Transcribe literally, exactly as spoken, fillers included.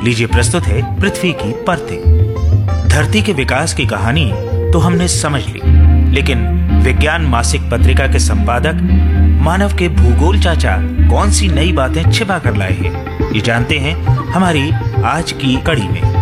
लीजिए प्रस्तुत है पृथ्वी की परतें। धरती के विकास की कहानी तो हमने समझ ली, लेकिन विज्ञान मासिक पत्रिका के संपादक मानव के भूगोल चाचा कौन सी नई बातें छिपा कर लाए हैं, ये जानते हैं हमारी आज की कड़ी में।